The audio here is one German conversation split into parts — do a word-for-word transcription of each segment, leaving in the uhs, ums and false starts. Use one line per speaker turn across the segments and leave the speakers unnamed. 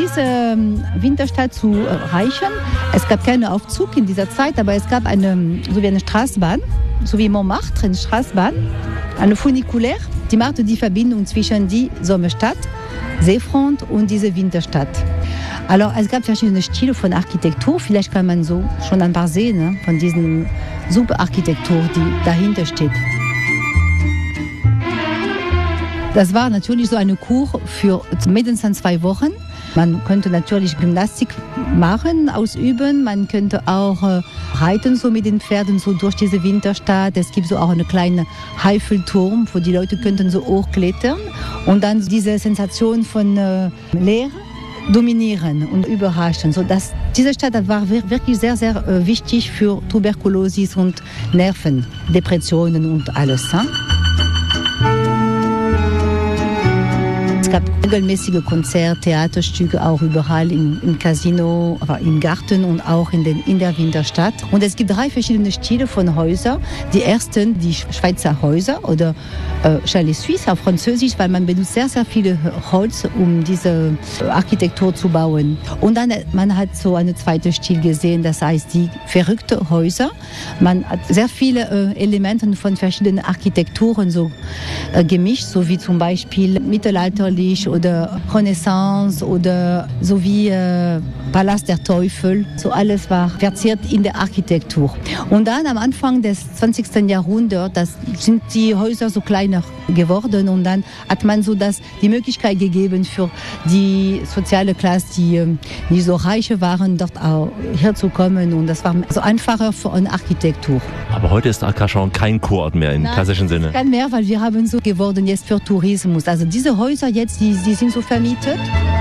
diese Winterstadt zu erreichen, es gab keinen Aufzug in dieser Zeit, aber es gab eine, so wie eine Straßenbahn, so wie Montmartre, eine Straßenbahn, eine Funiculaire, die machte die Verbindung zwischen die Sommerstadt, Seefront und diese Winterstadt. Also, es gab verschiedene Stile von Architektur, vielleicht kann man so schon ein paar sehen, ne, von diesen super Architektur, die dahinter steht. Das war natürlich so eine Kur für mindestens zwei Wochen. Man könnte natürlich Gymnastik machen, ausüben. Man könnte auch äh, reiten so mit den Pferden so durch diese Winterstadt. Es gibt so auch einen kleinen Eiffelturm, wo die Leute könnten so hochklettern und dann diese Sensation von äh, Leere dominieren und überraschen. So dass diese Stadt war wirklich sehr, sehr äh, wichtig für Tuberkulosis und Nervendepressionen und alles. Hein? Es gab regelmäßige Konzerte, Theaterstücke auch überall im, im Casino, aber im Garten und auch in, den, in der Winterstadt. Und es gibt drei verschiedene Stile von Häusern. Die ersten, die Schweizer Häuser oder äh, Chalet Suisse auf Französisch, weil man benutzt sehr, sehr viele Holz, um diese Architektur zu bauen. Und dann man hat so einen zweiten Stil gesehen, das heißt die verrückten Häuser. Man hat sehr viele äh, Elemente von verschiedenen Architekturen so äh, gemischt, so wie zum Beispiel mittelalterlich oder Renaissance oder so wie äh, Palast der Teufel. So alles war verziert in der Architektur. Und dann am Anfang des zwanzigsten Jahrhunderts, das sind die Häuser so kleiner geworden und dann hat man so das, die Möglichkeit gegeben für die soziale Klasse, die nicht so reiche waren, dort auch herzukommen und das war so einfacher für eine Architektur.
Aber heute ist Arcachon kein Kurort mehr im Nein, klassischen Sinne.
Kein mehr, weil wir haben so geworden jetzt für Tourismus. Also diese Häuser jetzt, die, die sind so vermietet.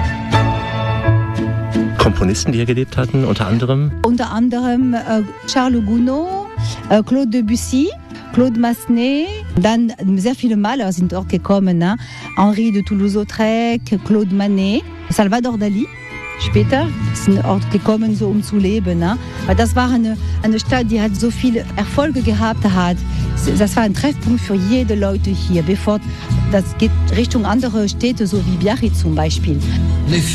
Komponisten, die hier gelebt hatten, unter anderem?
Unter anderem äh, Charles Gounod, äh, Claude Debussy, Claude Massenet. Dann sehr viele Maler sind dort gekommen. Ne? Henri de Toulouse-Lautrec, Claude Manet, Salvador Dali. Später sind auch gekommen, so um zu leben. Ne? Weil das war eine, eine Stadt, die hat so viele Erfolge gehabt hat. Das war ein Treffpunkt für jede Leute hier, bevor das geht Richtung andere Städte, so wie Biarritz zum Beispiel.